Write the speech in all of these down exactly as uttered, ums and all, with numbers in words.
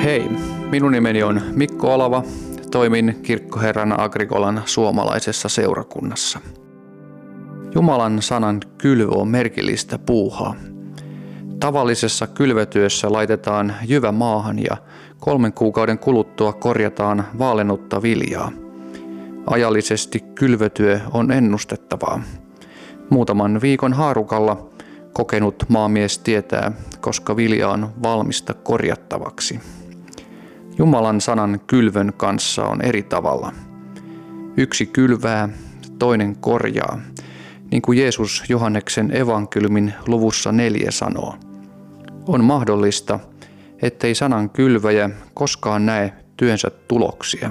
Hei, minun nimeni on Mikko Olava. Toimin kirkkoherrana Agrikolan suomalaisessa seurakunnassa. Jumalan sanan kylvö on merkillistä puuhaa. Tavallisessa kylvötyössä laitetaan jyvä maahan ja kolmen kuukauden kuluttua korjataan vaalennutta viljaa. Ajallisesti kylvötyö on ennustettavaa. Muutaman viikon haarukalla kokenut maamies tietää, koska vilja on valmista korjattavaksi. Jumalan sanan kylvön kanssa on eri tavalla. Yksi kylvää, toinen korjaa, niin kuin Jeesus Johanneksen evankeliumin luvussa neljä sanoo. On mahdollista, ettei sanan kylväjä koskaan näe työnsä tuloksia.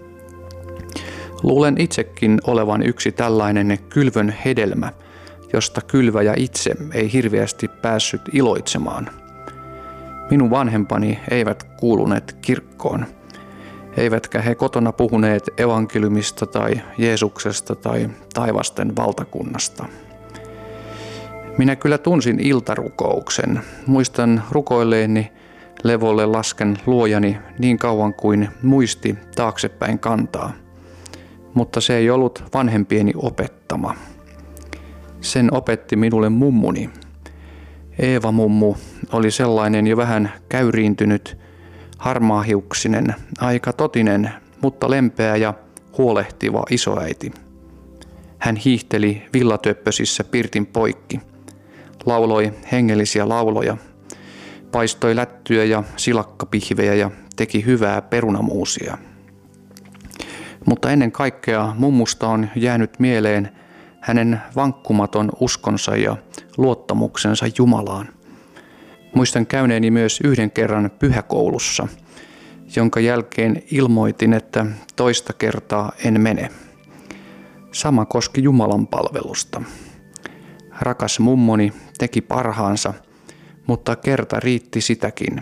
Luulen itsekin olevan yksi tällainen kylvön hedelmä, josta kylväjä itse ei hirveästi päässyt iloitsemaan. Minun vanhempani eivät kuuluneet kirkkoon, eivätkä he kotona puhuneet evankeliumista tai Jeesuksesta tai taivasten valtakunnasta. Minä kyllä tunsin iltarukouksen. Muistan rukoilleeni levolle lasken luojani niin kauan kuin muisti taaksepäin kantaa. Mutta se ei ollut vanhempieni opettama. Sen opetti minulle mummuni. Eeva-mummu oli sellainen jo vähän käyriintynyt, harmaahiuksinen, aika totinen, mutta lempeä ja huolehtiva isoäiti. Hän hiihteli villatöppösissä pirtin poikki, lauloi hengellisiä lauloja, paistoi lättyjä ja silakkapihvejä ja teki hyvää perunamuusia. Mutta ennen kaikkea mummusta on jäänyt mieleen hänen vankkumaton uskonsa ja luottamuksensa Jumalaan. Muistan käyneeni myös yhden kerran pyhäkoulussa, jonka jälkeen ilmoitin, että toista kertaa en mene. Sama koski Jumalan palvelusta. Rakas mummoni teki parhaansa, mutta kerta riitti sitäkin.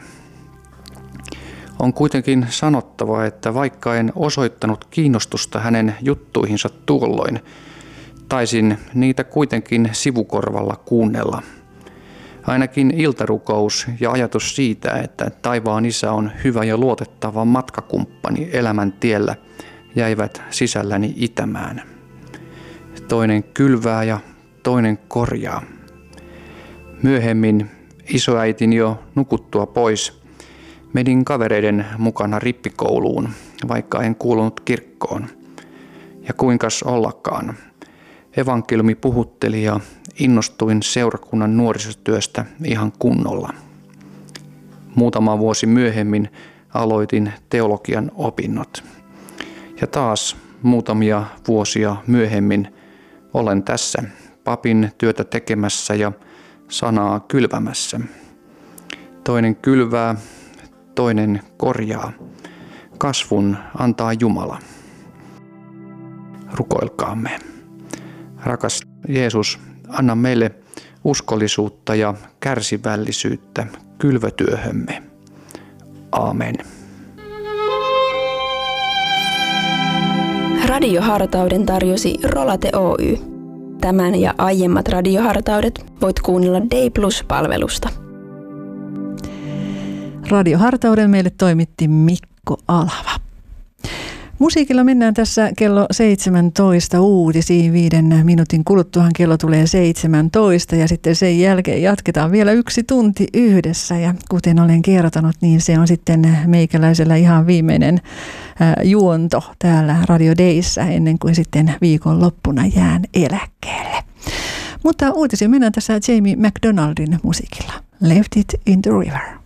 On kuitenkin sanottava, että vaikka en osoittanut kiinnostusta hänen juttuihinsa tuolloin, taisin niitä kuitenkin sivukorvalla kuunnella. Ainakin iltarukous ja ajatus siitä, että taivaan Isä on hyvä ja luotettava matkakumppani elämän tiellä, jäivät sisälläni itämään. Toinen kylvää ja toinen korjaa. Myöhemmin isoäitin jo nukuttua pois menin kavereiden mukana rippikouluun, vaikka en kuulunut kirkkoon. Ja kuinkas ollakaan. Evankeliumi puhutteli ja innostuin seurakunnan nuorisotyöstä ihan kunnolla. Muutama vuosi myöhemmin aloitin teologian opinnot. Ja taas muutamia vuosia myöhemmin olen tässä papin työtä tekemässä ja sanaa kylvämässä. Toinen kylvää, toinen korjaa. Kasvun antaa Jumala. Rukoilkaamme. Rakas Jeesus, anna meille uskollisuutta ja kärsivällisyyttä kylvötyöhömme. Aamen. Radiohartauden tarjosi Rolate Oy. Tämän ja aiemmat radiohartaudet voit kuunnella Day Plus-palvelusta. Radiohartauden meille toimitti Mikko Alava. Musiikilla mennään tässä kello seitsemäntoista uutisiin. Viiden minuutin kuluttuahan kello tulee seitsemäntoista ja sitten sen jälkeen jatketaan vielä yksi tunti yhdessä. Ja kuten olen kertonut, niin se on sitten meikäläisellä ihan viimeinen äh, juonto täällä Radio Dayssä ennen kuin sitten viikonloppuna jään eläkkeelle. Mutta uutisiin mennään tässä Jamie McDonaldin musiikilla. Left it in the river.